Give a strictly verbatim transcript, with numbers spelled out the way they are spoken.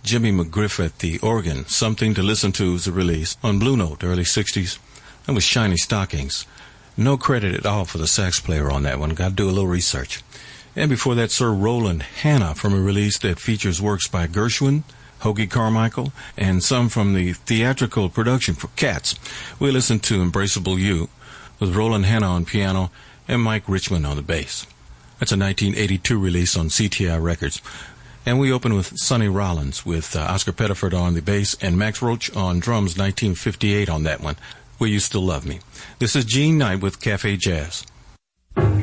Jimmy McGriff at the organ. Something to Listen To is a release on Blue Note, early sixties. That was Shiny Stockings. No credit at all for the sax player on that one. Got to do a little research. And before that, Sir Roland Hanna from a release that features works by Gershwin, Hoagy Carmichael, and some from the theatrical production for Cats. We listened to Embraceable You with Roland Hanna on piano and Mike Richmond on the bass. That's a nineteen eighty-two release on C T I Records. And we open with Sonny Rollins with uh, Oscar Pettiford on the bass and Max Roach on drums, nineteen fifty-eight on that one. Will You Still Love Me? This is Gene Knight with Cafe Jazz.